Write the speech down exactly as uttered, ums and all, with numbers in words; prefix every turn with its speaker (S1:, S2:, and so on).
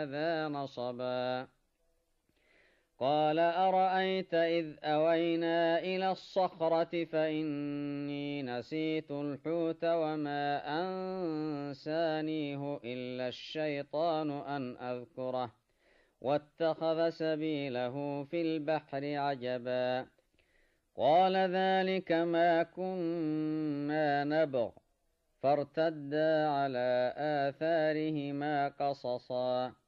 S1: هذا نصبا قال أرأيت إذ أوينا إلى الصخرة فإني نسيت الحوت وما أنسانيه إلا الشيطان أن أذكره واتخذ سبيله في البحر عجبا قال ذلك ما كنا نبغ فارتدا على آثارهما قصصا